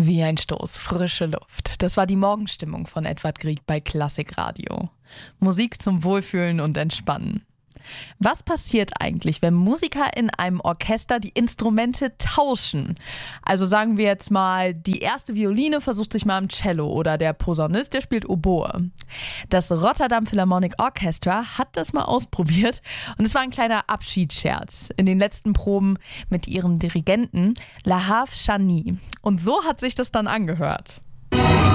Wie ein Stoß frische Luft. Das war die Morgenstimmung von Edvard Grieg bei Klassikradio. Musik zum Wohlfühlen und Entspannen. Was passiert eigentlich, wenn Musiker in einem Orchester die Instrumente tauschen? Also sagen wir jetzt mal, die erste Violine versucht sich mal am Cello oder der Posaunist, der spielt Oboe. Das Rotterdam Philharmonic Orchestra hat das mal ausprobiert und es war ein kleiner Abschiedsscherz in den letzten Proben mit ihrem Dirigenten Lahav Shani. Und so hat sich das dann angehört.